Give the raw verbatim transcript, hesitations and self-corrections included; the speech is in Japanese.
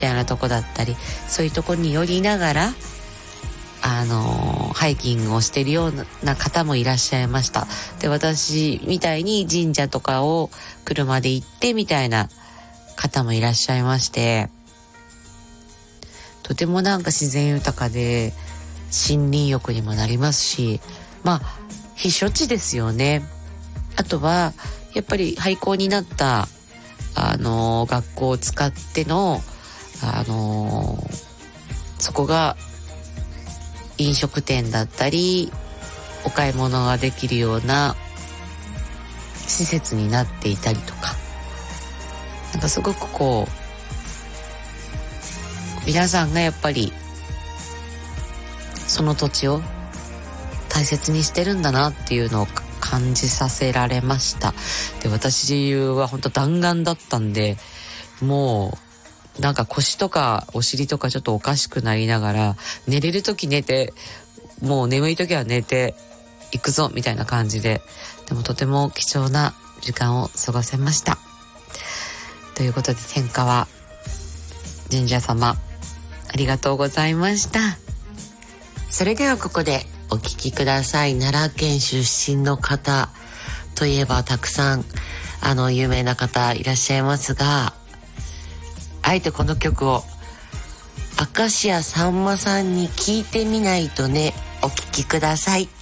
たいなとこだったり、そういうとこに寄りながらあのハイキングをしているような方もいらっしゃいました。で、私みたいに神社とかを車で行ってみたいな方もいらっしゃいまして、とてもなんか自然豊かで森林浴にもなりますし、まあ避暑地ですよね。あとはやっぱり廃校になったあの学校を使ってのあのそこが飲食店だったりお買い物ができるような施設になっていたりとか、なんかすごくこう皆さんがやっぱりその土地を大切にしてるんだなっていうのを感じさせられました。で、私は本当弾丸だったんで、もうなんか腰とかお尻とかちょっとおかしくなりながら、寝れる時寝て、もう眠い時は寝て行くぞみたいな感じで、でもとても貴重な時間を過ごせました。ということで、天川神社様ありがとうございました。それではここでお聞きください。奈良県出身の方といえばたくさんあの有名な方いらっしゃいますが、あえてこの曲を明石家さんまさんに聞いてみないとね、お聞きください。